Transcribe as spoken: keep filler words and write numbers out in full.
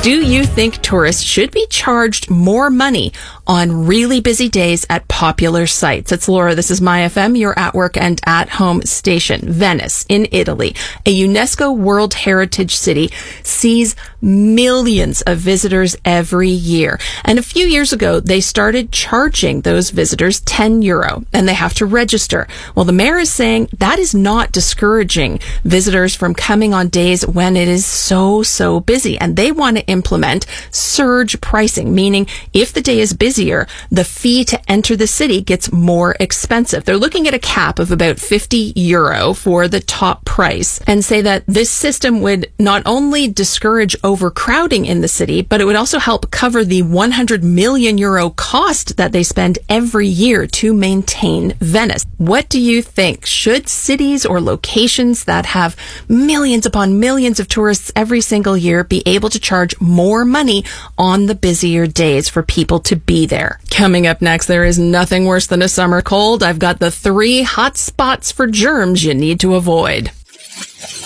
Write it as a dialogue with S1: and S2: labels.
S1: Do you think tourists should be charged more money on really busy days at popular sites? It's Laura. This is My F M, your at work and at home station. Venice in Italy, a UNESCO World Heritage City, sees millions of visitors every year. And a few years ago, they started charging those visitors ten euro, and they have to register. Well, the mayor is saying that is not discouraging visitors from coming on days when it is so, so busy. And they want to implement surge pricing, meaning if the day is busier, the fee to enter the city gets more expensive. They're looking at a cap of about fifty euro for the top price and say that this system would not only discourage overcrowding in the city, but it would also help cover the one hundred million euro cost that they spend every year to maintain Venice. What do you think? Should cities or locations that have millions upon millions of tourists every single year be able to charge more money on the busier days for people to be there? Coming up next, there is nothing worse than a summer cold. I've got the three hot spots for germs you need to avoid.